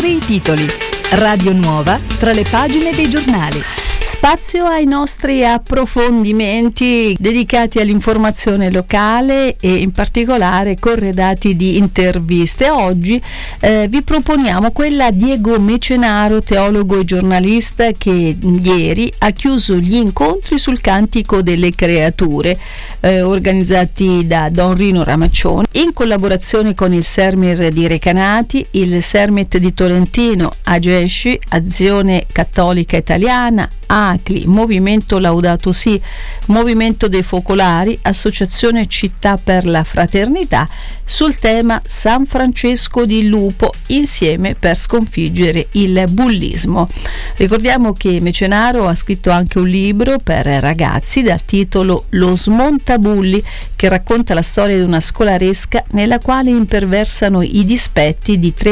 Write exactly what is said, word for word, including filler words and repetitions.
Leggi i titoli. Radio Nuova tra le pagine dei giornali. Spazio ai nostri approfondimenti dedicati all'informazione locale e in particolare corredati di interviste. Oggi eh, vi proponiamo quella Diego Mecenaro, teologo e giornalista, che ieri ha chiuso gli incontri sul Cantico delle Creature eh, organizzati da Don Rino Ramaccioni in collaborazione con il Sermir di Recanati, il Sermit di Tolentino, Agesci, Azione Cattolica Italiana, A C L I, Movimento Laudato Si, Movimento dei Focolari, Associazione Città per la Fraternità, sul tema San Francesco di Lupo, insieme per sconfiggere il bullismo. Ricordiamo che Mecenaro ha scritto anche un libro per ragazzi dal titolo Lo Smontabulli, che racconta la storia di una scolaresca nella quale imperversano i dispetti di tre